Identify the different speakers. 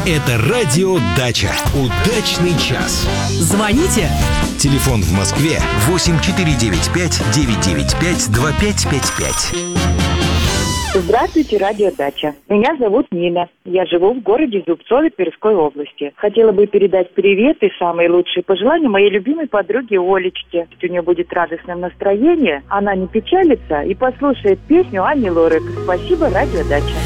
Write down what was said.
Speaker 1: Это радио «Дача». Удачный час.
Speaker 2: Звоните.
Speaker 1: Телефон в Москве 8495-995-2555.
Speaker 3: Здравствуйте, радио «Дача». Меня зовут Нина. Я живу в городе Зубцове Тверской области. Хотела бы передать привет и самые лучшие пожелания моей любимой подруге Олечке. У нее будет радостное настроение, она не печалится и послушает песню Ани Лорак. Спасибо, радио «Дача».